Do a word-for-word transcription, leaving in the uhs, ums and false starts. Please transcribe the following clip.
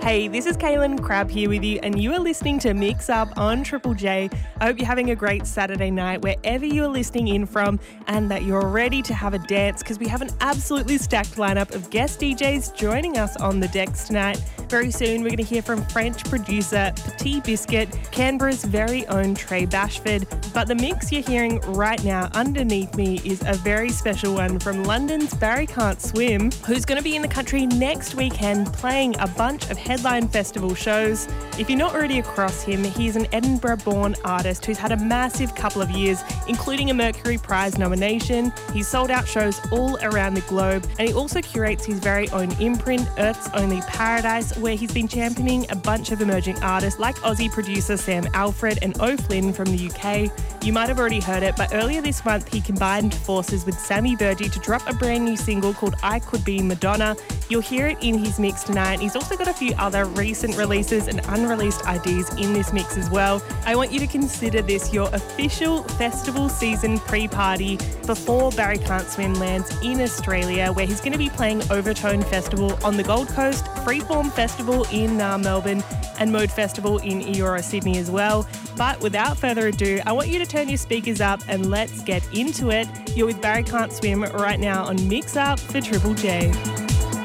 Hey, this is Kaylin Crabb here with you, and you are listening to Mix Up on Triple J. I hope you're having a great Saturday night wherever you are listening in from, and that you're ready to have a dance because we have an absolutely stacked lineup of guest D Js joining us on the decks tonight. Very soon, we're going to hear from French producer Petit Biscuit, Canberra's very own Trey Bashford. But the mix you're hearing right now underneath me is a very special one from London's Barry Can't Swim, who's going to be in the country next weekend playing a bunch of headline festival shows. If you're not already across him, he's an Edinburgh-born artist who's had a massive couple of years, including a Mercury Prize nomination. He's sold out shows all around the globe, and he also curates his very own imprint, Earth's Only Paradise, where he's been championing a bunch of emerging artists like Aussie producer Sam Alfred and O'Flynn from the U K. You might have already heard it, but earlier this month he combined forces with Sammy Virgie to drop a brand new single called I Could Be Madonna. You'll hear it in his mix tonight. He's also got a few other recent releases and unreleased I Ds in this mix as well. I want you to consider this your official festival season pre-party before Barry Can't Swim lands in Australia, where he's going to be playing Overtone Festival on the Gold Coast, Freeform Festival in uh, Melbourne, and Mode Festival in Eora, Sydney as well. But without further ado, I want you to turn your speakers up and let's get into it. You're with Barry Can't Swim right now on Mix Up for Triple J.